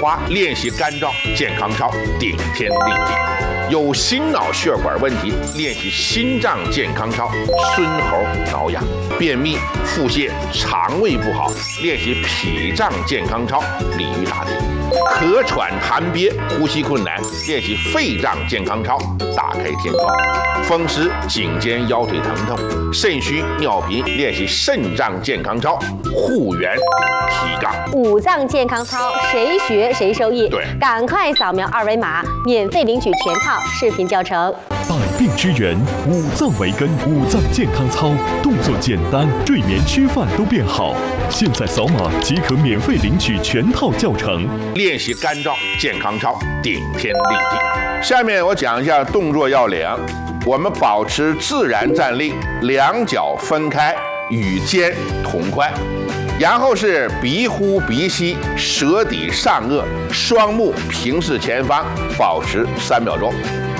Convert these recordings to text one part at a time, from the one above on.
花练习干燥健康操，顶天立地。有心脑血管问题，练习心脏健康操，孙猴挠痒；便秘、腹泻、肠胃不好，练习脾脏健康操，鲤鱼打挺；咳喘、痰憋、呼吸困难，练习肺脏健康操，打开天窗；风湿、颈肩、腰腿疼痛，肾虚、尿频，练习肾脏健康操，护元提杠。 五脏健康操，谁学谁受益。 对， 赶快扫描二维码，免费领取全套视频教程。 百病之源，五脏为根，五脏健康操，动作简单，睡眠、吃饭都变好。现在扫码即可免费领取全套教程。 练习干燥健康操，顶天立地。下面我讲一下动作要领。我们保持自然站立，两脚分开，与肩同宽。然后是鼻呼鼻吸，舌抵上颚，双目平视前方，保持3秒钟。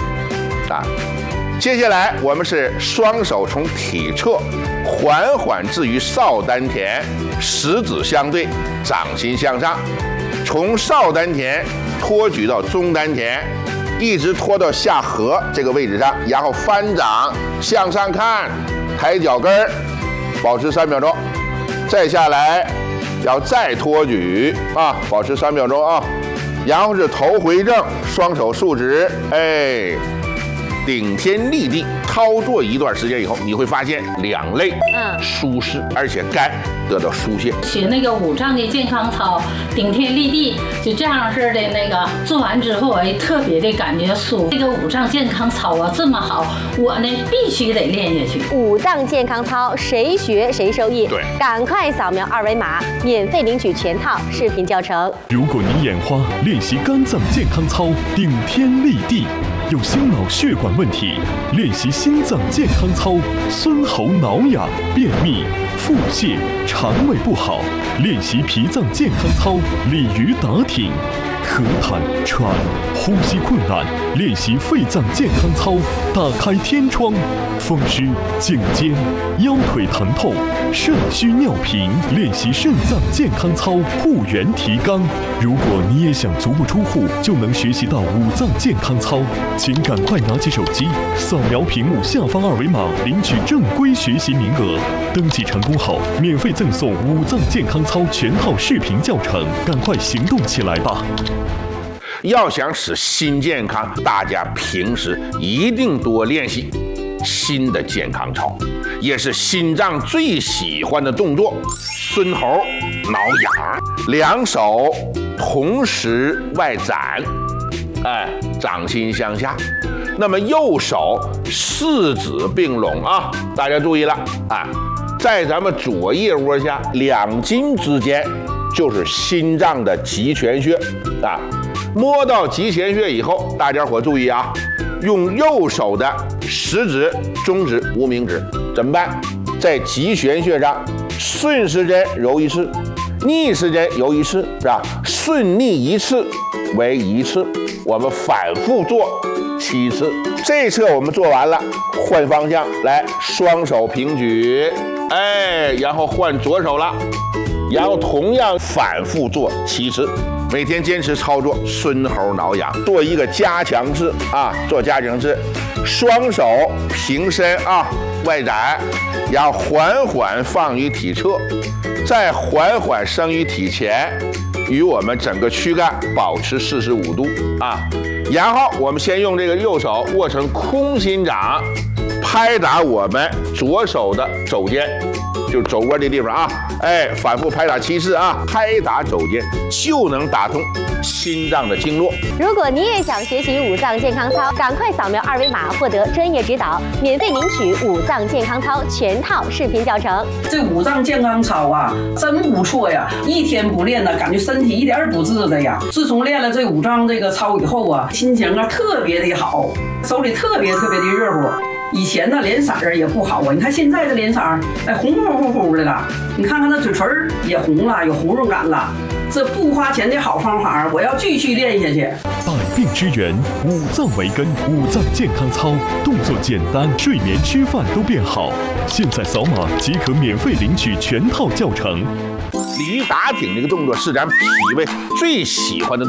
接下来我们是双手从体侧缓缓置于少丹田，食指相对，掌心向上，从少丹田托举到中丹田，一直拖到下颌这个位置上，然后翻掌向上看，抬脚跟儿，保持3秒钟。再下来，要再托举啊，保持3秒钟啊。然后是头回正，双手竖直，顶天立地。操作一段时间以后，你会发现两肋舒适，而且肝得到疏泄。 学那个五脏的健康操，顶天立地，就这样式的那个做完之后，特别的感觉舒服。这个五脏健康操啊这么好，我呢必须得练下去。 五脏健康操，谁学谁受益。 对， 赶快扫描二维码，免费领取全套视频教程。 如果你眼花，练习肝脏健康操，顶天立地。有心脑血管问题，练习心脏健康操，孙喉挠痒；便秘、腹泻、肠胃不好，练习脾脏健康操，鲤鱼打挺；咳痰、喘、呼吸困难，练习肺脏健康操，打开天窗；风湿、颈肩、腰腿疼痛，肾虚尿频，练习肾脏健康操，护元提肛。如果你也想足不出户就能学习到五脏健康操，请赶快拿起手机，扫描屏幕下方二维码，领取正规学习名额。登记成功后，免费赠送五脏健康操全套视频教程，赶快行动起来吧！ 要想使心健康，大家平时一定多练习心的健康操，也是心脏最喜欢的动作。孙猴挠痒，两手同时外展，掌心向下。那么右手四指并拢啊，大家注意了啊，在咱们左腋窝下两筋之间就是心脏的极泉穴啊。摸到极泉穴以后，大家伙注意啊，用右手的食指、中指、无名指怎么办？在极泉穴上顺时针揉一次，逆时针揉一次，是吧？顺逆一次为1次，我们反复做7次。这一侧我们做完了，换方向来，双手平举，然后换左手了，然后同样反复做7次。每天坚持操作孙猴挠痒，做一个加强式啊，做加强式，双手平伸啊，外展，然后缓缓放于体侧，再缓缓升于体前，与我们整个躯干保持45度啊。然后我们先用这个右手握成空心掌，拍打我们左手的肘尖，就是肘窝这地方啊，反复拍打7次啊，拍打肘尖就能打通心脏的经络。 如果你也想学习五脏健康操，赶快扫描二维码获得专业指导，免费领取五脏健康操全套视频教程。 这五脏健康操啊，真不错呀！一天不练呢，感觉身体一点儿不自在呀。自从练了这五脏这个操以后啊，心情啊特别的好，手里特别的热乎。以前呢脸色儿也不好啊，你看现在这脸色儿，红乎乎的了。你看看那嘴唇也红了，有红润感了。这不花钱的好方法，我要继续练下去。 百病之源，五脏为根，五脏健康操，动作简单，睡眠、吃饭都变好。现在扫码即可免费领取全套教程。 鲤鱼打挺这个动作是咱脾胃最喜欢的动作。